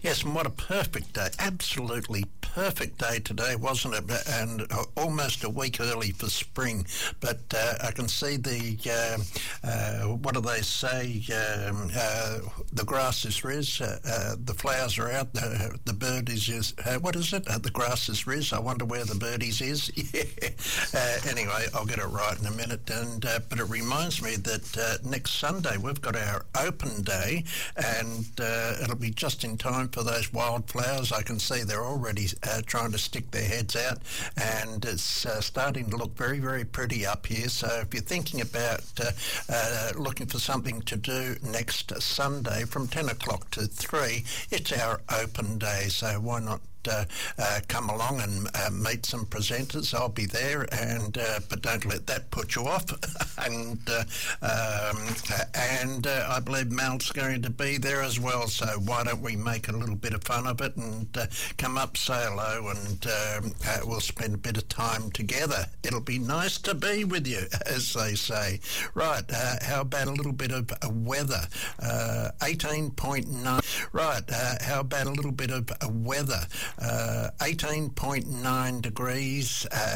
Yes, and what a perfect day. Absolutely perfect day today, wasn't it? And almost a week early for spring. But I can see what do they say? The grass is riz, the flowers are out, the bird is what is it? The grass is riz. I wonder where the birdies is. Yeah. Anyway, I'll get it right in a minute. And but it reminds me that next Sunday we've got our open day, and it'll be just in time for those wildflowers. I can see they're already trying to stick their heads out, and it's starting to look very, very pretty up here. So if you're thinking about looking for something to do next Sunday from 10 o'clock to 3, it's our open day. So why not come along and meet some presenters? I'll be there, and but don't let that put you off. and I believe Mel's going to be there as well. So why don't we make a little bit of fun of it and come up, say hello, and we'll spend a bit of time together. It'll be nice to be with you, as they say. Right, how about a little bit of weather? 18.9. Right, how about a little bit of weather? 18.9 degrees